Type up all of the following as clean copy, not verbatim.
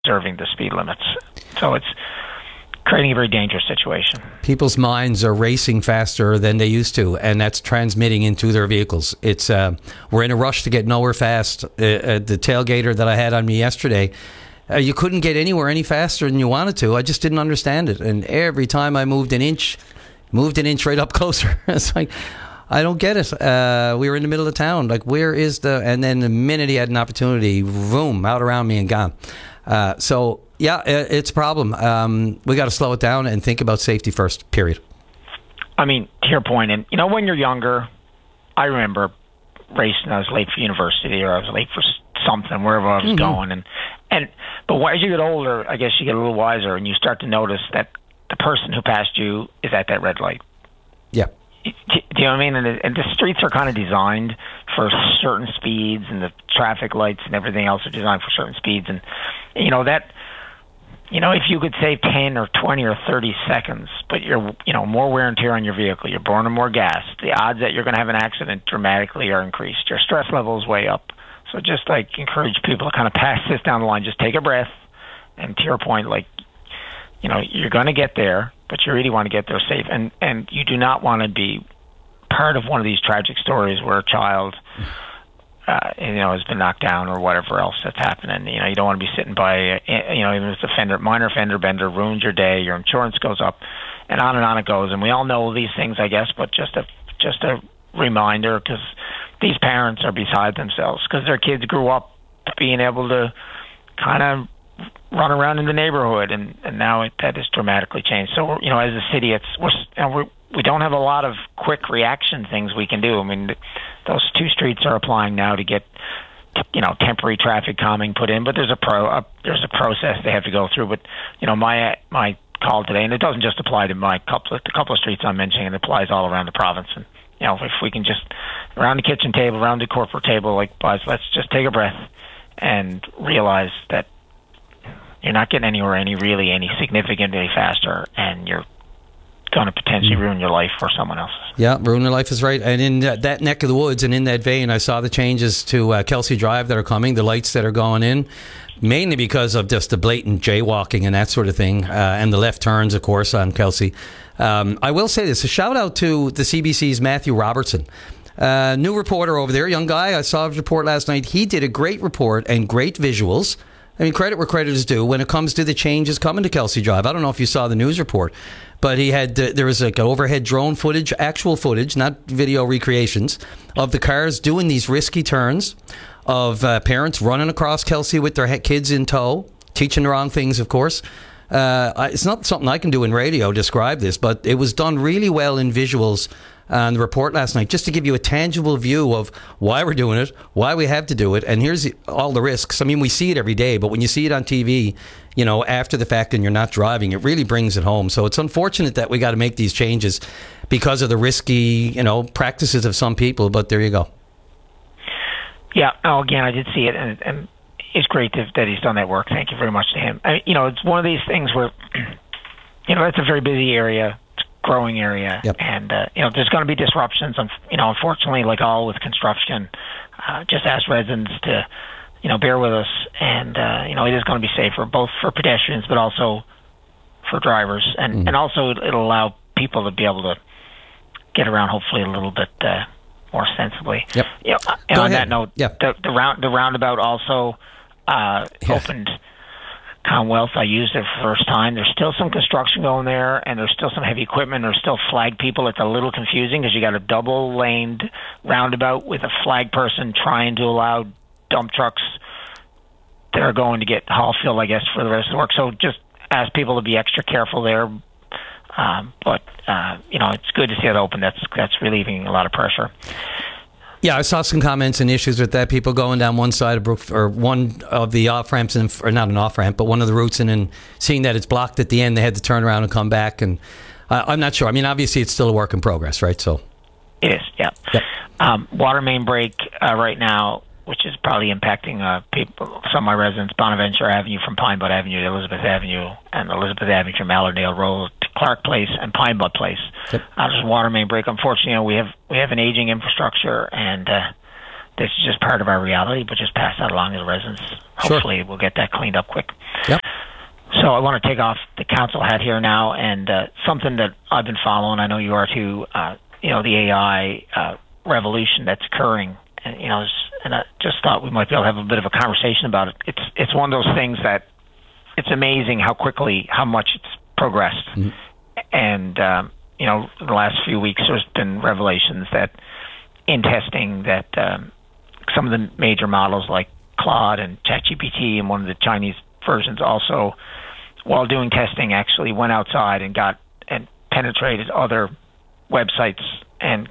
observing the speed limits. So it's creating a very dangerous situation. People's minds are racing faster than they used to, and that's transmitting into their vehicles. It's we're in a rush to get nowhere fast. The tailgater that I had on me yesterday, you couldn't get anywhere any faster than you wanted to. I just didn't understand it. And every time I moved an inch right up closer. It's like, I don't get it. We were in the middle of town. Like, where is and then the minute he had an opportunity, boom, out around me and gone. So, yeah, it's a problem. We got to slow it down and think about safety first, period. I mean, to your point, and, when you're younger, I remember racing. I was late for university, or I was late for something, wherever I was going. But as you get older, I guess you get a little wiser, and you start to notice that the person who passed you is at that red light. Yeah. Do you know what I mean? And the streets are kind of designed for certain speeds, and the traffic lights and everything else are designed for certain speeds. And, if you could save 10 or 20 or 30 seconds, but you're, more wear and tear on your vehicle, you're burning more gas, the odds that you're going to have an accident dramatically are increased. Your stress level is way up. So just, encourage people to kind of pass this down the line. Just take a breath. And to your point, you're going to get there, but you really want to get there safe. And you do not want to be part of one of these tragic stories where a child, has been knocked down or whatever else that's happening. You don't want to be sitting by, even if it's a minor fender bender ruins your day, your insurance goes up, and on it goes. And we all know these things, I guess, but just a reminder, because these parents are beside themselves because their kids grew up being able to kind of run around in the neighborhood, and now that has dramatically changed. So, as a city, we don't have a lot of quick reaction things we can do. I mean, those 2 streets are applying now to get, temporary traffic calming put in, but there's a process they have to go through. But, my call today, and it doesn't just apply to the couple of streets I'm mentioning, it applies all around the province. And, if we can just, around the kitchen table, around the corporate table, let's just take a breath and realize that you're not getting anywhere any significantly faster, and you're going to potentially ruin your life or someone else's. Yeah, ruin your life is right. And in that neck of the woods and in that vein, I saw the changes to Kelsey Drive that are coming, the lights that are going in, mainly because of just the blatant jaywalking and that sort of thing, and the left turns, of course, on Kelsey. I will say this, a shout out to the CBC's Matthew Robertson. New reporter over there, young guy. I saw his report last night. He did a great report and great visuals. I mean, credit where credit is due when it comes to the changes coming to Kelsey Drive. I don't know if you saw the news report, but he had there was overhead drone footage, actual footage, not video recreations, of the cars doing these risky turns, of parents running across Kelsey with their kids in tow, teaching the wrong things, of course. It's not something I can do in radio, describe this, but it was done really well in visuals on the report last night, just to give you a tangible view of why we're doing it, why we have to do it, and here's all the risks. I mean, we see it every day, but when you see it on TV, after the fact and you're not driving, it really brings it home. So it's unfortunate that we got to make these changes because of the risky, practices of some people, but there you go. Yeah, again, I did see it, and it's great that he's done that work. Thank you very much to him. It's one of these things where, it's a very busy area, growing area. Yep. And there's going to be disruptions, unfortunately, like all with construction. Just ask residents to bear with us, and it is going to be safer both for pedestrians but also for drivers, and also it'll allow people to be able to get around hopefully a little bit more sensibly. Yep. And Go on ahead. that note, yeah. the roundabout also opened Commonwealth. I used it for the first time. There's still some construction going there, and there's still some heavy equipment. There's still flag people. It's a little confusing because you got a double-laned roundabout with a flag person trying to allow dump trucks that are going to get haul fill, I guess, for the rest of the work. So just ask people to be extra careful there. But it's good to see it open. That's relieving a lot of pressure. Yeah, I saw some comments and issues with that. People going down one side of Brook, or one of the off ramps, or not an off ramp, but one of the routes, and then seeing that it's blocked at the end, they had to turn around and come back. And I'm not sure. I mean, obviously, it's still a work in progress, right? So it is. Yeah. Yep. Water main break right now, which is probably impacting people. Some of my residents, Bonaventure Avenue from Pine Bud Avenue to Elizabeth Avenue, and Elizabeth Avenue from Allerdale Road to Clark Place and Pine Bud Place. Yep. There's a water main break. Unfortunately, we have an aging infrastructure, and this is just part of our reality, but just pass that along to the residents. Hopefully we'll get that cleaned up quick. Yep. So I want to take off the council hat here now, and something that I've been following, I know you are too, the AI revolution that's occurring. And, and I just thought we might be able to have a bit of a conversation about it. It's one of those things that it's amazing how much it's progressed. Mm-hmm. And, in the last few weeks, there's been revelations that in testing that some of the major models like Claude and ChatGPT and one of the Chinese versions also, while doing testing, actually went outside and penetrated other websites. And,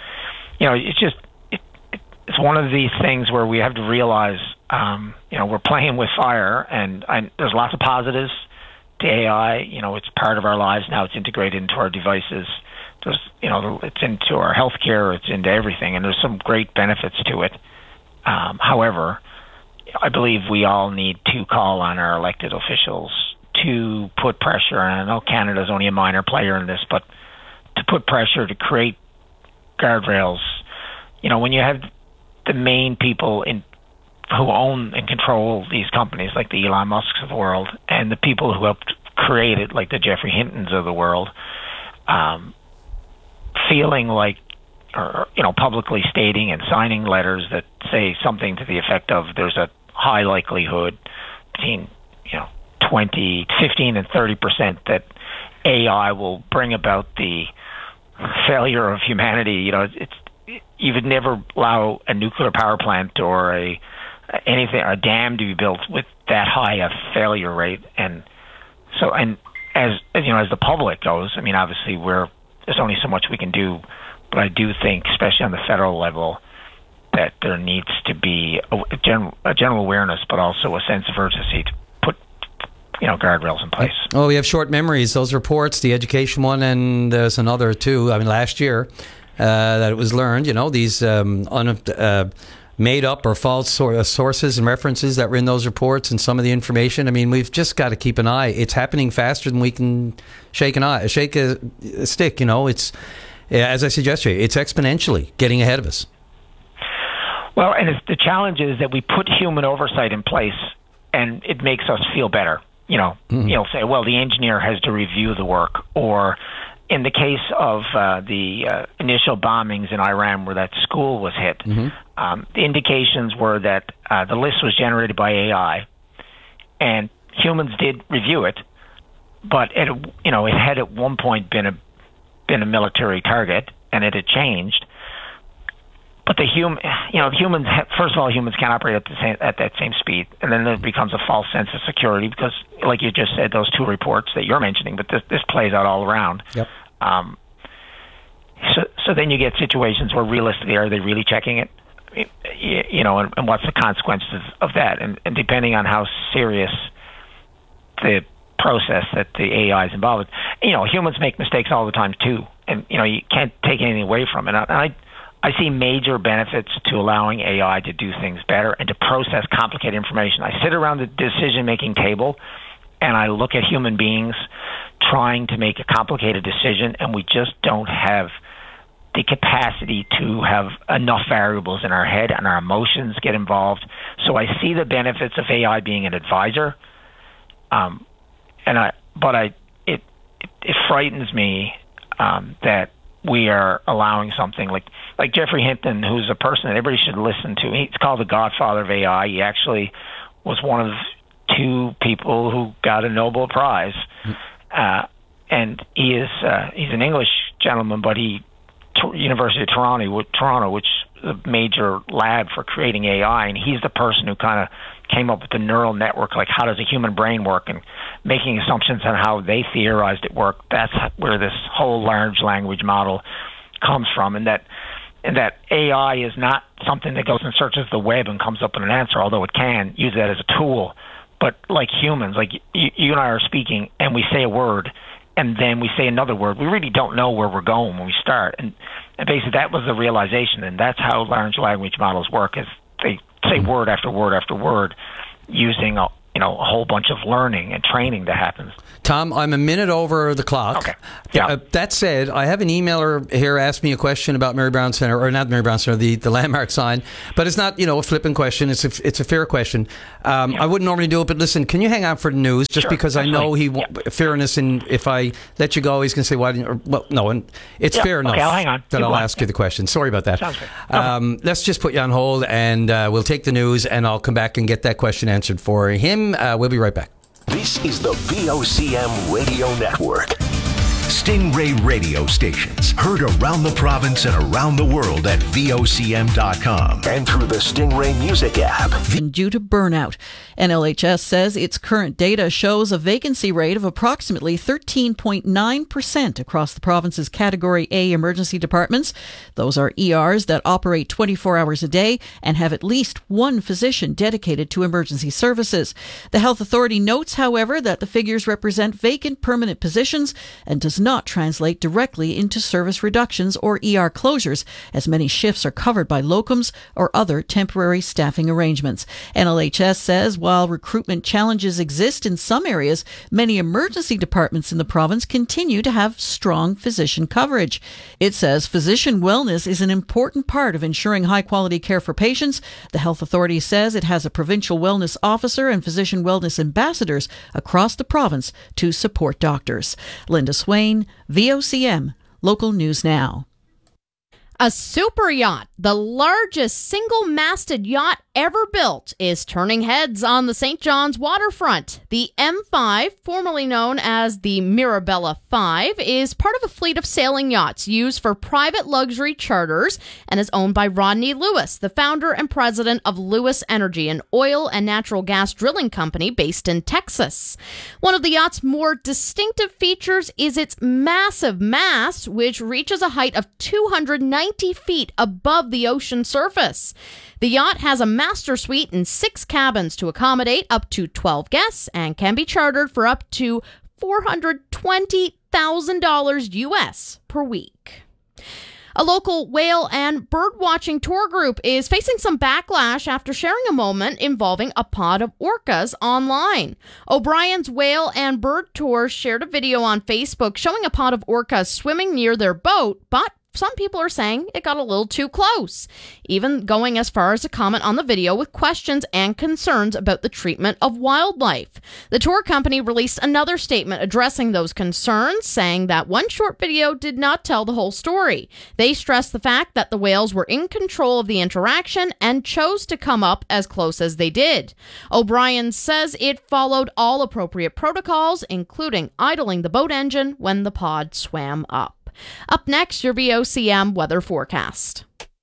it's one of these things where we have to realize, we're playing with fire, and there's lots of positives to AI. It's part of our lives now. It's integrated into our devices. There's, it's into our healthcare. It's into everything, and there's some great benefits to it. However, I believe we all need to call on our elected officials to put pressure, and I know Canada's only a minor player in this, but to put pressure to create guardrails. When you have the main people who own and control these companies, like the Elon Musks of the world, and the people who helped create it, like the Jeffrey Hintons of the world, feeling like, or publicly stating and signing letters that say something to the effect of there's a high likelihood between 15 and 30% that AI will bring about the failure of humanity. You would never allow a nuclear power plant or a dam to be built with that high a failure rate. And so, and as the public goes, obviously there's only so much we can do, but I do think, especially on the federal level, that there needs to be a general awareness, but also a sense of urgency to put, guardrails in place. Oh, we have short memories. Those reports, the education one, and there's another too. Last year, that it was learned, these made up or false sources and references that were in those reports and some of the information. We've just got to keep an eye. It's happening faster than we can shake a stick. It's, as I suggest to you, it's exponentially getting ahead of us. Well, and the challenge is that we put human oversight in place, and it makes us feel better. Say, well, the engineer has to review the work, or in the case of the initial bombings in Iran where that school was hit, the indications were that the list was generated by AI, and humans did review it, but it had at one point been a military target, and it had changed. But humans, first of all, humans can't operate at that same speed, and then there becomes a false sense of security because, like you just said, those two reports that you're mentioning, but this plays out all around. Yep. So then you get situations where realistically, are they really checking it? And what's the consequences of that? And depending on how serious the process that the AI is involved with, humans make mistakes all the time too, and you can't take anything away from it. And I see major benefits to allowing AI to do things better and to process complicated information. I sit around the decision-making table, and I look at human beings trying to make a complicated decision, and we just don't have the capacity to have enough variables in our head, and our emotions get involved. So I see the benefits of AI being an advisor, it frightens me that we are allowing something like Jeffrey Hinton, who's a person that everybody should listen to. He's called the godfather of AI. He actually was one of two people who got a Nobel Prize. And he's an English gentleman, but University of Toronto, which is a major lab for creating AI, and he's the person who kind of came up with the neural network, like how does a human brain work, and making assumptions on how they theorized it worked. That's where this whole large language model comes from, and that AI is not something that goes and searches the web and comes up with an answer, although it can use that as a tool. But like humans, like you and I are speaking, and we say a word, and then we say another word. We really don't know where we're going when we start. And basically that was the realization, and that's how large language models work, is they say word after word after word using a whole bunch of learning and training that happens. Tom, I'm a minute over the clock. Okay. Yeah. That said, I have an emailer here asked me a question about Mary Brown Center, or not Mary Brown Center, the landmark sign, but it's not, a flippant question. It's a fair question. I wouldn't normally do it, but listen, can you hang out for the news? Just Sure, because I know fairness, and if I let you go, he's going to say, why didn't you? Well, no, and it's fair enough I'll hang on. that I'll ask you the question. Sorry about that. Sounds good. Let's just put you on hold, and we'll take the news, and I'll come back and get that question answered for him. We'll be right back. This is the VOCM Radio Network. Stingray radio stations heard around the province and around the world at VOCM.com and through the Stingray Music app. Due to burnout. NLHS says its current data shows a vacancy rate of approximately 13.9% across the province's Category A emergency departments. Those are ERs that operate 24 hours a day and have at least one physician dedicated to emergency services. The health authority notes, however, that the figures represent vacant permanent positions and does not translate directly into service reductions or ER closures, as many shifts are covered by locums or other temporary staffing arrangements. NLHS says while recruitment challenges exist in some areas, many emergency departments in the province continue to have strong physician coverage. It says physician wellness is an important part of ensuring high-quality care for patients. The health authority says it has a provincial wellness officer and physician wellness ambassadors across the province to support doctors. Linda Swain, VOCM, Local News Now. A super yacht, the largest single-masted yacht ever built, is turning heads on the St. John's waterfront. The M5, formerly known as the Mirabella 5, is part of a fleet of sailing yachts used for private luxury charters and is owned by Rodney Lewis, the founder and president of Lewis Energy, an oil and natural gas drilling company based in Texas. One of the yacht's more distinctive features is its massive mast, which reaches a height of 290 feet above the ocean surface. The yacht has a master suite and 6 cabins to accommodate up to 12 guests and can be chartered for up to $420,000 US per week. A local whale and bird watching tour group is facing some backlash after sharing a moment involving a pod of orcas online. O'Brien's Whale and Bird Tour shared a video on Facebook showing a pod of orcas swimming near their boat, but some people are saying it got a little too close, even going as far as to comment on the video with questions and concerns about the treatment of wildlife. The tour company released another statement addressing those concerns, saying that one short video did not tell the whole story. They stressed the fact that the whales were in control of the interaction and chose to come up as close as they did. O'Brien says it followed all appropriate protocols, including idling the boat engine when the pod swam up. Up next, your VOCM weather forecast.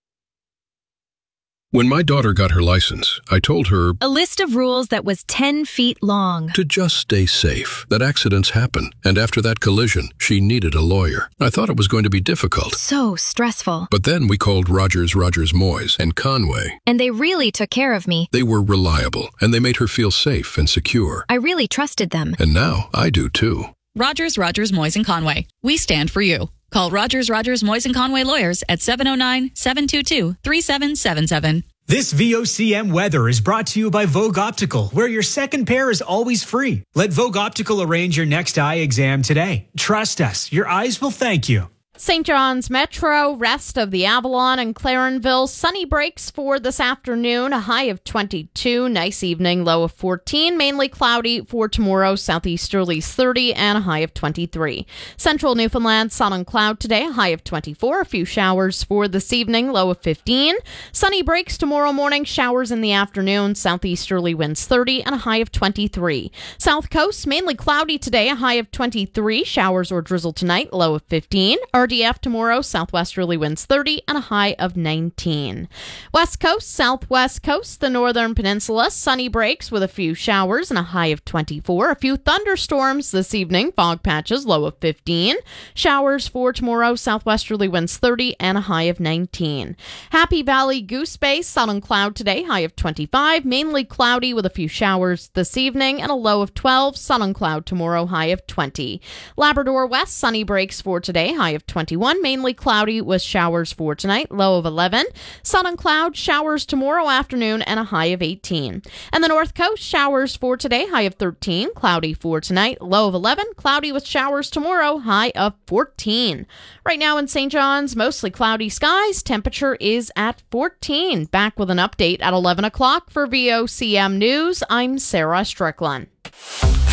When my daughter got her license, I told her a list of rules that was 10 feet long. To just stay safe, that accidents happen. And after that collision, she needed a lawyer. I thought it was going to be difficult. So stressful. But then we called Rogers Moyes and Conway. And they really took care of me. They were reliable, and they made her feel safe and secure. I really trusted them. And now I do too. Rogers, Moyes and Conway. We stand for you. Call Rogers, Moyes and Conway lawyers at 709-722-3777. This VOCM weather is brought to you by Vogue Optical, where your second pair is always free. Let Vogue Optical arrange your next eye exam today. Trust us, your eyes will thank you. St. John's Metro, rest of the Avalon and Clarenville, sunny breaks for this afternoon, a high of 22, nice evening, low of 14, mainly cloudy for tomorrow, southeasterlies 30 and a high of 23. Central Newfoundland, sun and cloud today, a high of 24, a few showers for this evening, low of 15. Sunny breaks tomorrow morning, showers in the afternoon, southeasterly winds 30 and a high of 23. South Coast, mainly cloudy today, a high of 23, showers or drizzle tonight, low of 15. RDF tomorrow, southwesterly winds 30 and a high of 19. West Coast, southwest coast, the northern peninsula, sunny breaks with a few showers and a high of 24. A few thunderstorms this evening, fog patches, low of 15. Showers for tomorrow, southwesterly winds 30 and a high of 19. Happy Valley, Goose Bay, sun and cloud today, high of 25. Mainly cloudy with a few showers this evening and a low of 12. Sun and cloud tomorrow, high of 20. Labrador West, sunny breaks for today, high of 20. 21. Mainly cloudy with showers for tonight, low of 11. Sun and cloud, showers tomorrow afternoon, and a high of 18. And the North Coast, showers for today, high of 13. Cloudy for tonight, low of 11. Cloudy with showers tomorrow, high of 14. Right now in St. John's, mostly cloudy skies. Temperature is at 14. Back with an update at 11 o'clock for VOCM News. I'm Sarah Strickland.